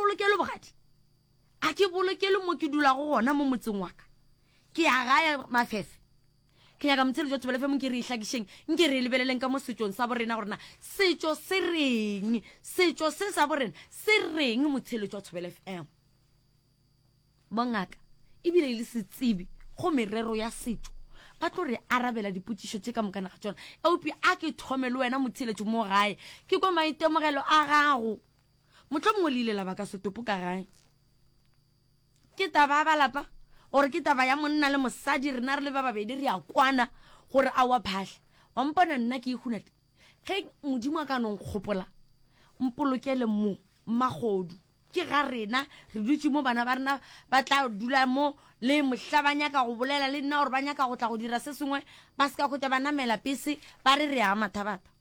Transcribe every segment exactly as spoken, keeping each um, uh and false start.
bolokelo bogadi a ke bolokelo mo ke dula go gona mo motseng wa ka ke ya ga mafefe ke ya ga motshelo jo Thobela F M ke re ihlakisheng nke re lebeleleng ka mo setsong sa borena gorena setso se reng setso se sa borena se reng motshelo jo Thobela F M bongaka ibile le setsibi go merero ya setso ba tlo re arabela dipotšišo tse ka mokana ga tsona euphi a ke thome le wena motsheletso mo gae ke kwa maitemogelo a gago motho mongwe le ile la ba ka setopo ka gae ke taba ba lapa gore ke taba ya monna le mosadi rena re le ba babedi re a kwana gore a wa phahla wa mpona nna ke ikhunate ge modimo a ka nong kgopola mpolokele mo magodu ke ga rena re dutse mo bana ba rena ba tla dula mo le mohlabanya ka go bolela le nna gore ba nyaka go tla go dira se sengwe ba se ka go tla bana mela pese ba re re a mathabata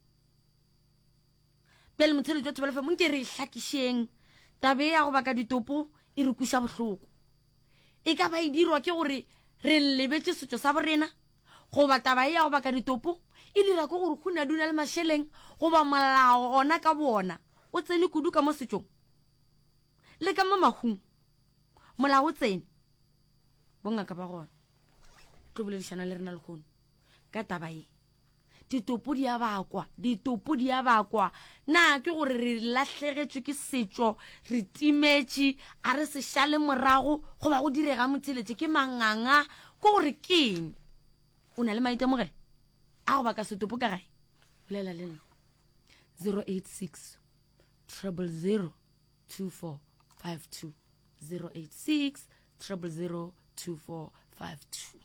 pele motshelo jo Thobela F M nke re hlakisheng tabe ya go baka ditopo e re kusha bohloko e ka ba e dirwa ke gore re lebetse setso sa borena go ba taba ya go baka ditopo e dira go gore khuna duna le masheleng go ba malao ona ka bona o tsene kudu ka mo setsong le ka mo mahung molao tsene bongaka ba gona tlo boledišana le rena le khono ka taba e ditopo di a bakwa ditopo di a bakwa na ke gore re lahlegetswe ke setso re timetše a re se šale morago go ba go direga motheletse ke manganga ke gore keng o na le maitemogelo a go baka setopo ka gae bolela le nna zero eight six triple zero two four five two zero eight six triple zero two four five two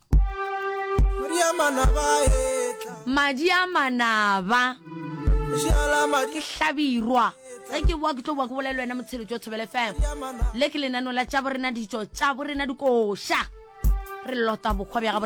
madi a manaba ke hlabirwa ge ke bua ke tlo bua ke bolela wena motshelo jo Thobela F M le ke lenano la tša borena ditšo tša borena dikoša re lota bokgwa bja ga